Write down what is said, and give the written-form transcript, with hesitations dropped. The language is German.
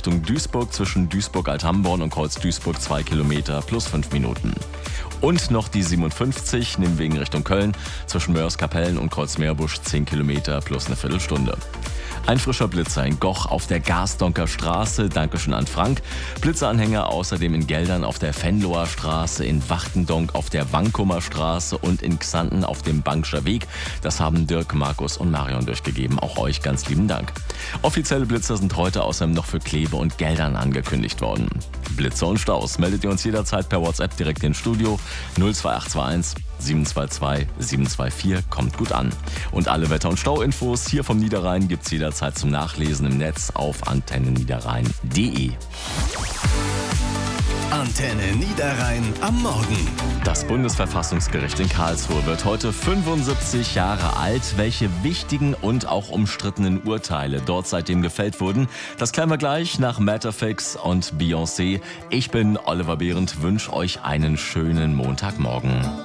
Richtung Duisburg zwischen Duisburg-Althamborn und Kreuz-Duisburg 2 Kilometer plus 5 Minuten. Und noch die 57, Nimwegen Richtung Köln, zwischen Mörs-Kapellen und Kreuzmeerbusch 10 Kilometer plus eine Viertelstunde. Ein frischer Blitzer in Goch auf der Gasdonker Straße, Dankeschön an Frank. Blitzeranhänger außerdem in Geldern auf der Venloer Straße, in Wachtendonk auf der Wankumer Straße und in Xanten auf dem Bangscher Weg. Das haben Dirk, Markus und Marion durchgegeben. Auch euch ganz lieben Dank. Offizielle Blitzer sind heute außerdem noch für Kleve und Geldern angekündigt worden. Blitzer und Staus meldet ihr uns jederzeit per WhatsApp direkt ins Studio 02821 722 724, kommt gut an. Und alle Wetter- und Stauinfos hier vom Niederrhein gibt's jederzeit zum Nachlesen im Netz auf antenneniederrhein.de. Antenne Niederrhein am Morgen. Das Bundesverfassungsgericht in Karlsruhe wird heute 75 Jahre alt. Welche wichtigen und auch umstrittenen Urteile dort seitdem gefällt wurden, das klären wir gleich nach Matterfix und Beyoncé. Ich bin Oliver Behrendt, wünsche euch einen schönen Montagmorgen.